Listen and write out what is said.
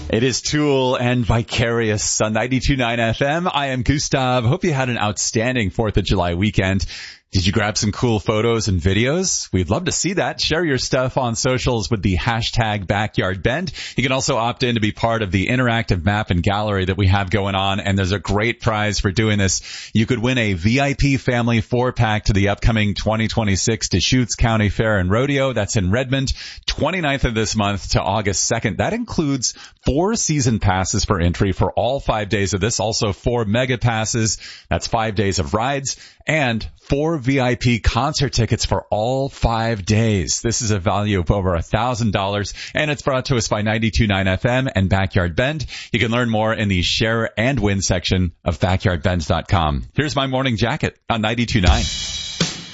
It is Tool and Vicarious on 92.9 FM. I am Gustav. Hope you had an outstanding 4th of July weekend. Did you grab some cool photos and videos? We'd love to see that. Share your stuff on socials with the hashtag BackyardBend. You can also opt in to be part of the interactive map and gallery that we have going on, and there's a great prize for doing this. You could win a VIP family 4-pack to the upcoming 2026 Deschutes County Fair and Rodeo. That's in Redmond, 29th of this month to August 2nd. That includes 4 season passes for entry for all 5 days of this, also 4 mega passes. That's 5 days of rides, and 4 VIP concert tickets for all 5 days. This is a value of over $1,000, and it's brought to us by 92.9 FM and Backyard Bend. You can learn more in the share and win section of backyardbends.com. Here's my morning jacket on 92.9.